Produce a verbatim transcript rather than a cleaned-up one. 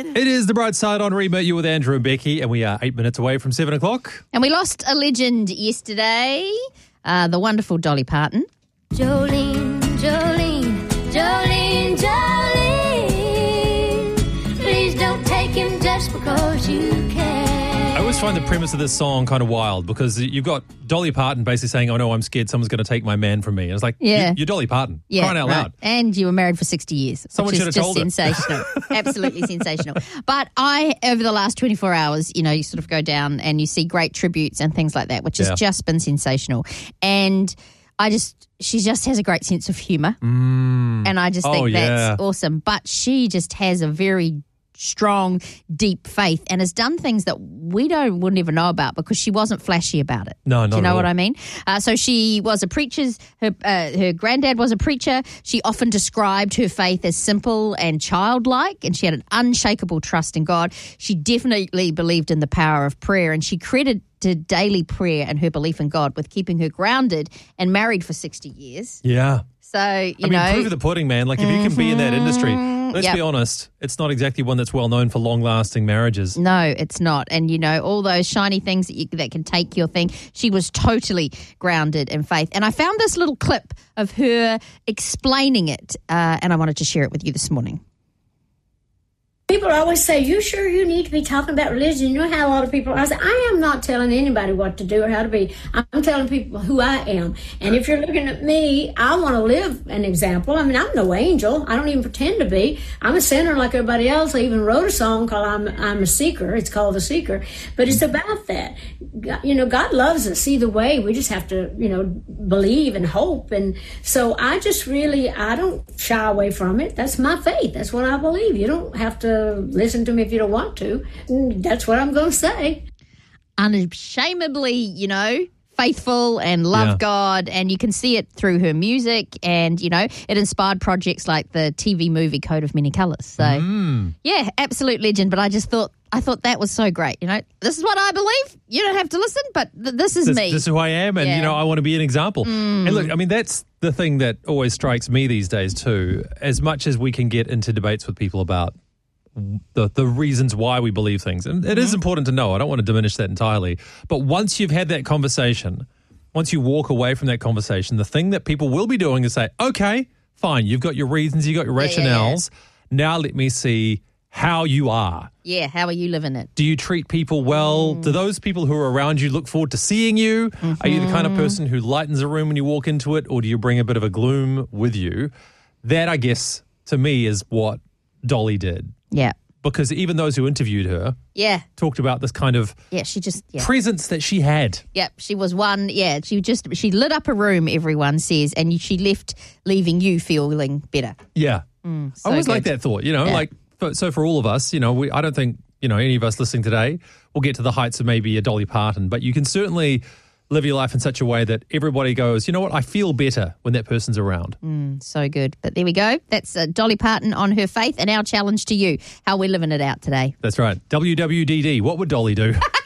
It is The Bright Side on Remit. You with Andrew and Becky, and we are eight minutes away from seven o'clock. And we lost a legend yesterday, uh, the wonderful Dolly Parton. Jolene, Jolene, Jolene, Jolene, please don't take him just because you can. I always find the premise of this song kind of wild because you've got Dolly Parton basically saying, oh no, I'm scared someone's going to take my man from me. And it's like, Yeah. you, you're Dolly Parton. Yeah, Crying out right. loud. And you were married for sixty years. Someone which should is have just told her. sensational. Absolutely sensational. But I, over the last twenty-four hours, you know, you sort of go down and you see great tributes and things like that, which has Yeah. just been sensational. And I just, she just has a great sense of humour. Mm. And I just Oh, think that's yeah. awesome. But she just has a very strong, deep faith and has done things that we don't wouldn't even know about because she wasn't flashy about it. No, not Do you at know all. what I mean? Uh, so she was a preacher's, her, uh, her granddad was a preacher. She often described her faith as simple and childlike, and she had an unshakable trust in God. She definitely believed in the power of prayer, and she credited daily prayer and her belief in God with keeping her grounded and married for sixty years. Yeah. So, you I mean, know. proof of the pudding, man. Like, if you can be in that industry, let's Yep. be honest, it's not exactly one that's well known for long-lasting marriages. No, it's not. And, you know, all those shiny things that, you, that can take your thing, she was totally grounded in faith. And I found this little clip of her explaining it, uh, and I wanted to share it with you this morning. People always say, you sure you need to be talking about religion? You know how a lot of people, I say, I am not telling anybody what to do or how to be. I'm telling people who I am. And if you're looking at me, I want to live an example. I mean, I'm no angel. I don't even pretend to be. I'm a sinner like everybody else. I even wrote a song called I'm, I'm a Seeker. It's called The Seeker. But it's about that. God, you know, God loves us either way. We just have to, you know, believe and hope. And so I just really, I don't shy away from it. That's my faith. That's what I believe. You don't have to listen to me if you don't want to. That's what I'm going to say. Unashamedly, you know, faithful and love Yeah. God, and you can see it through her music, and, you know, it inspired projects like the T V movie Coat of Many Colours. So, Mm. yeah, absolute legend, but I just thought, I thought that was so great, you know. This is what I believe. You don't have to listen, but th- this is This, me. this is who I am, and, Yeah. you know, I want to be an example. And look, I mean, that's the thing that always strikes me these days too. As much as we can get into debates with people about the the reasons why we believe things. And it is important to know. I don't want to diminish that entirely. But once you've had that conversation, once you walk away from that conversation, the thing that people will be doing is say, okay, fine, you've got your reasons, you've got your Yeah, yeah, yeah. rationales. Now let me see how you are. Yeah, how are you living it? Do you treat people well? Do those people who are around you look forward to seeing you? Are you the kind of person who lightens a room when you walk into it, or do you bring a bit of a gloom with you? That, I guess, to me, is what Dolly did. Yeah. Because even those who interviewed her Yeah. talked about this kind of Yeah, she just, yeah. presence that she had. Yep, she was one. Yeah, she just she lit up a room. Everyone says, and she left, leaving you feeling better. Yeah. so I always like good. that thought, you know, Yeah. like, for, so for all of us, you know, we, I don't think, you know, any of us listening today will get to the heights of maybe a Dolly Parton, but you can certainly live your life in such a way that everybody goes, you know what, I feel better when that person's around. So good. But there we go. That's uh, Dolly Parton on her faith, and our challenge to you: how we're living it out today. That's right. W W D D, what would Dolly do?